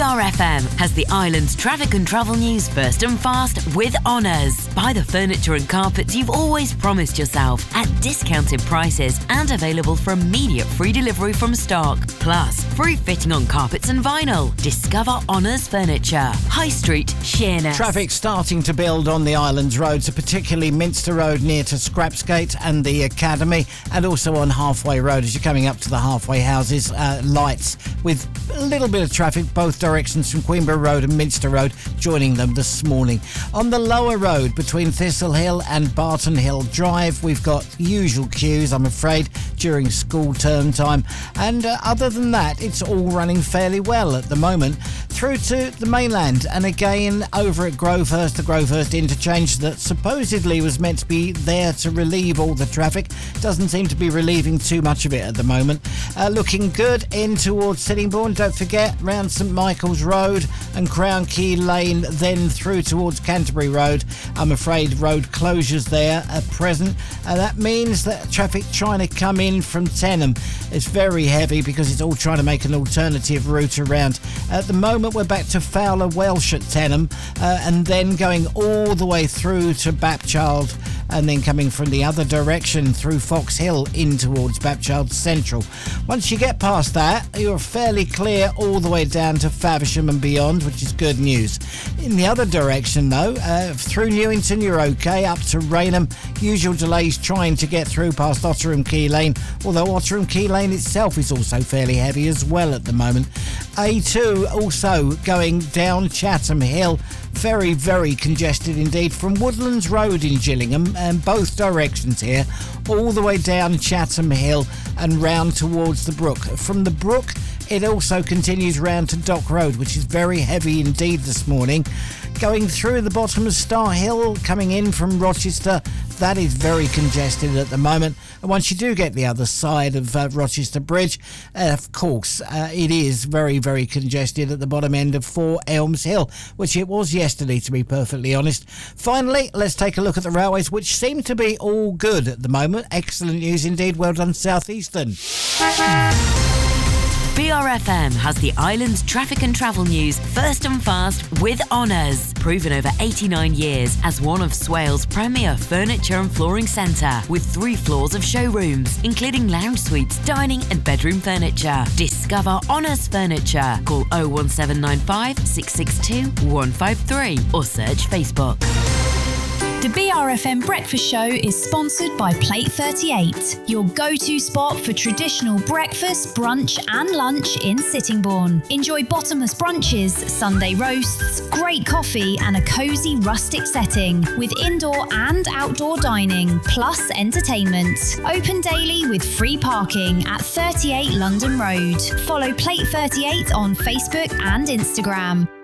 BRFM has the island's traffic and travel news first and fast with Honours. Buy the furniture and carpets you've always promised yourself at discounted prices and available for immediate free delivery from stock. Plus, free fitting on carpets and vinyl. Discover Honours Furniture. High Street, Sheerness. Traffic starting to build on the island's roads, particularly Minster Road near to Scrapsgate and the Academy, and also on Halfway Road as you're coming up to the halfway houses. Lights with a little bit of traffic both directions from Queenborough Road and Minster Road joining them this morning. On the lower road between Thistle Hill and Barton Hill Drive, we've got usual queues, I'm afraid, during school term time. And other than that, it's all running fairly well at the moment. Through to the mainland, and again over at Grovehurst, the Grovehurst interchange that supposedly was meant to be there to relieve all the traffic, doesn't seem to be relieving too much of it at the moment. Looking good in towards Sittingbourne. Don't forget, round St Michael's Road and Crown Key Lane, then through towards Canterbury Road. I'm afraid road closures there at present. That means that traffic trying to come in from Tenham is very heavy because it's all trying to make an alternative route around. At the moment, we're back to Fowler Welsh at Tenham, and then going all the way through to Bapchild, and then coming from the other direction through Fox Hill in towards Bapchild Central. Once you get past that, you're fairly clear all the way down to Faversham and beyond, which is good news. In the other direction, though, through Newington, you're okay. Up to Rainham, usual delays trying to get through past Otterham Key Lane, although Otterham Key Lane itself is also fairly heavy as well at the moment. A2 also going down Chatham Hill. Very, very congested indeed from Woodlands Road in Gillingham, and both directions here, all the way down Chatham Hill and round towards the Brook. From the Brook, it also continues round to Dock Road, which is very heavy indeed this morning. Going through the bottom of Star Hill, coming in from Rochester, that is very congested at the moment. And once you do get the other side of Rochester Bridge, of course, it is very, very congested at the bottom end of 4 Elms Hill, which it was yesterday, to be perfectly honest. Finally, let's take a look at the railways, which seem to be all good at the moment. Excellent news indeed. Well done, South Eastern. BRFM has the island's traffic and travel news first and fast with Honours. Proven over 89 years as one of Swale's premier furniture and flooring centre, with 3 floors of showrooms, including lounge suites, dining and bedroom furniture. Discover Honours Furniture. Call 01795 662 153 or search Facebook. The BRFM Breakfast Show is sponsored by Plate 38, your go-to spot for traditional breakfast, brunch and lunch in Sittingbourne. Enjoy bottomless brunches, Sunday roasts, great coffee and a cosy rustic setting with indoor and outdoor dining, plus entertainment. Open daily with free parking at 38 London Road. Follow Plate 38 on Facebook and Instagram.